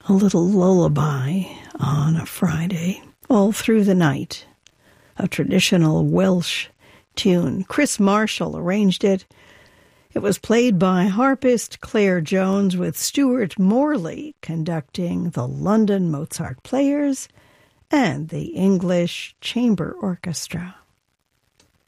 a little lullaby on a Friday, all through the night. A traditional Welsh tune. Chris Marshall arranged it. It was played by harpist Claire Jones with Stuart Morley conducting the London Mozart Players and the English Chamber Orchestra.